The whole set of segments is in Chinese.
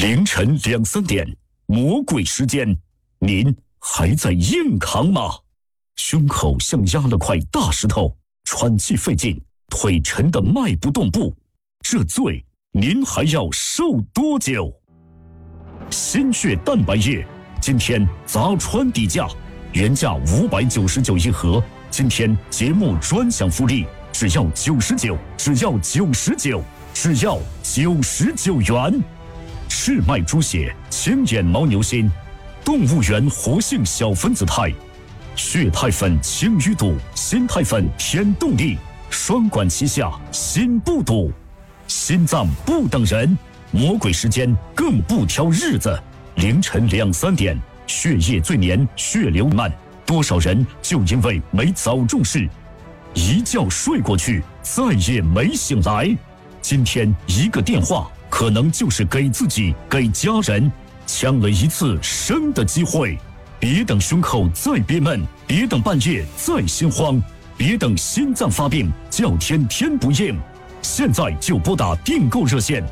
凌晨2、3点，魔鬼时间，您还在硬扛吗？胸口像压了块大石头，喘气费劲，腿沉得迈不动步，这罪您还要受多久？心血蛋白液今天砸穿底价，原价599一盒，今天节目专享福利，只要99，只要99，只要99元。赤麦猪血、青眼牦牛心、动物园活性小分子肽、血肽粉清淤堵、心肽粉添动力，双管齐下，心不堵。心脏不等人，魔鬼时间更不挑日子。凌晨2、3点，血液最黏，血流慢，多少人就因为没早重视，一觉睡过去，再也没醒来。今天一个电话，可能就是给自己、给家人抢了一次生的机会。别等胸口再憋闷，别等半夜再心慌，别等心脏发病叫天天不应，现在就拨打订购热线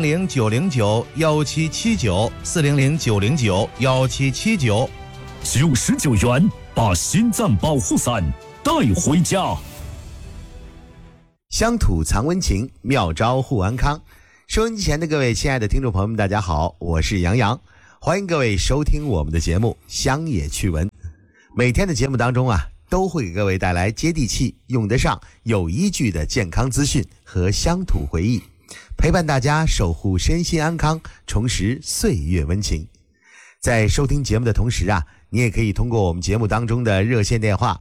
400-909-1779，400-909-1779， 99元把心脏保护伞带回家。 乡土藏温情，妙招护安康。收音机前的各位亲爱的听众朋友们，大家好，我是杨洋，欢迎各位收听我们的节目乡野趣闻。每天的节目当中都会给各位带来接地气、用得上、有依据的健康资讯和乡土回忆，陪伴大家守护身心安康，重拾岁月温情。在收听节目的同时你也可以通过我们节目当中的热线电话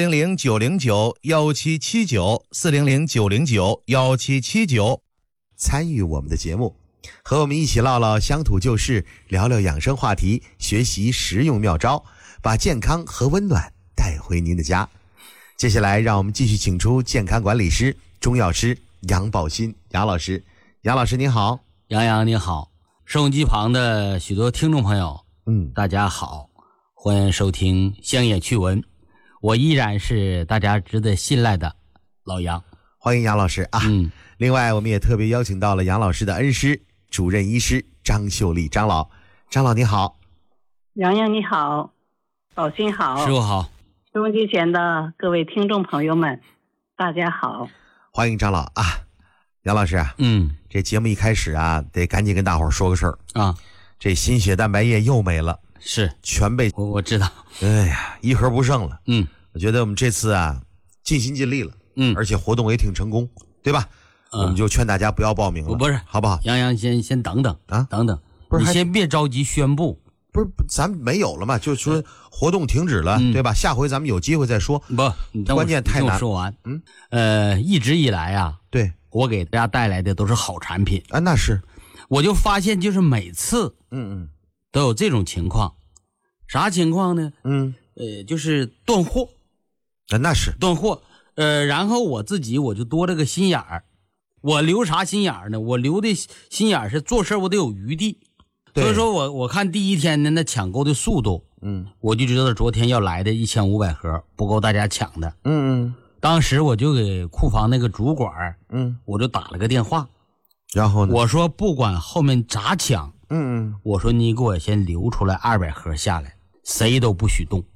400-909-1779， 400-909-1779， 参与我们的节目，和我们一起唠唠乡土旧事，聊聊养生话题，学习实用妙招，把健康和温暖带回您的家。接下来让我们继续请出健康管理师、中药师杨宝新杨老师。杨老师您好。 杨洋您好，收音机旁的许多听众朋友大家好，欢迎收听乡野趣闻，我依然是大家值得信赖的老杨。 欢迎杨老师另外我们也特别邀请到了杨老师的恩师、主任医师张秀丽张老。张老你好。 杨洋你好，宝新好， 师傅好， 收音机前的各位听众朋友们大家好。 欢迎张老杨老师这节目一开始得赶紧跟大伙儿说个事儿这心血蛋白液又没了， 是全被我知道， 哎呀一盒不剩了我觉得我们这次尽心尽力了而且活动也挺成功，对吧我们就劝大家不要报名了， 不是好不好？ 杨洋先等等等等， 不是你先别着急宣布， 不是咱没有了嘛，就说活动停止了对吧？下回咱们有机会再说。 不， 关键太难。 我说完一直以来对我给大家带来的都是好产品那是我就发现就是每次都有这种情况。啥情况呢？就是断货那是断货然后我自己我就多了个心眼儿。我留啥心眼儿呢？我留的心眼儿是做事我得有余地。所以说我看第一天的那抢购的速度我就知道昨天要来的1500盒不够大家抢的当时我就给库房那个主管我就打了个电话， 然后呢我说不管后面咋抢我说你给我先留出来200盒下来，谁都不许动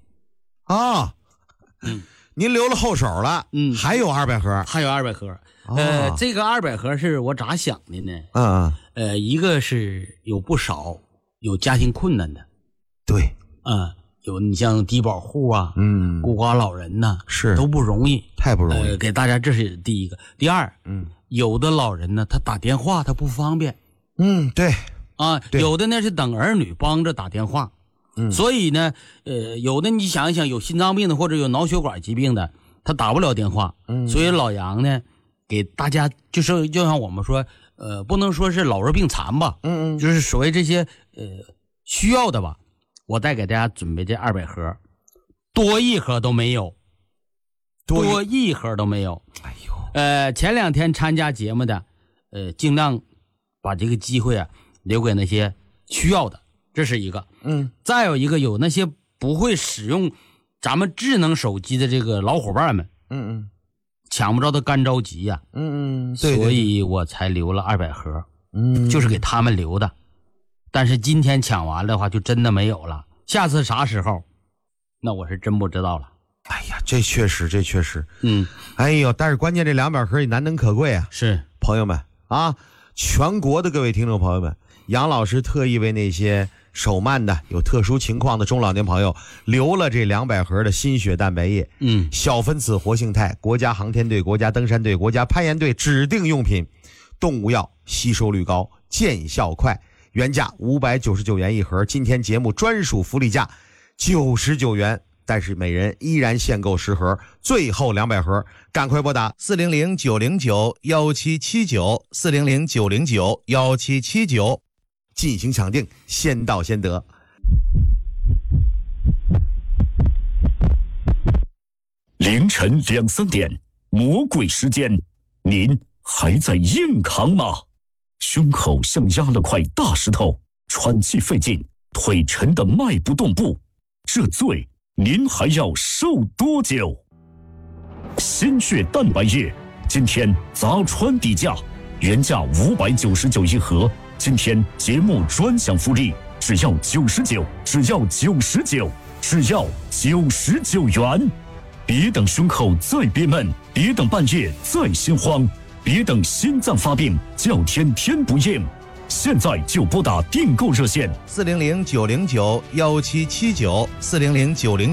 您留了后手了还有200盒， 还有200盒这个200盒是我咋想的呢一个是有不少有家庭困难的， 对有你像低保户孤寡老人是都不容易， 太不容易给大家这是第一个。第二有的老人呢他打电话他不方便对有的呢是等儿女帮着打电话所以呢有的你想一想有心脏病的或者有脑血管疾病的他打不了电话所以老杨呢给大家就像我们说不能说是老弱病残吧就是所谓这些需要的吧，我再给大家准备这200盒，多一盒都没有，多一盒都没有。 哎呦前2天参加节目的尽量把这个机会留给那些需要的，这是一个再有一个有那些不会使用咱们智能手机的这个老伙伴们抢不着的干着急对，所以我才留了200盒就是给他们留的。 但是今天抢完的话就真的没有了，下次啥时候那我是真不知道了。 哎呀，这确实嗯， 哎呦，但是关键这2百盒也难能可贵啊。 是朋友们啊，全国的各位听众朋友们，杨老师特意为那些手慢的有特殊情况的中老年朋友留了这200盒的心血蛋白液，小分子活性肽，国家航天队、国家登山队、国家攀岩队指定用品，动物药，吸收率高，见效快，原价599元一盒，今天节目专属福利价99元，但是每人依然限购10盒，最后200盒，赶快拨打 400-909-1779，400-909-1779， 进行抢定，先到先得。 凌晨2、3点，魔鬼时间，您还在硬扛吗？胸口像压了块大石头，喘气费劲，腿沉得迈不动步，这罪您还要受多久？心血蛋白液今天砸穿底价，原价599一盒，今天节目专享福利，只要99，只要99，只要99元。别等胸口再憋闷，别等半夜再心慌，别等心脏发病叫天天不应，现在就拨打订购热线 400-909-1779，400-909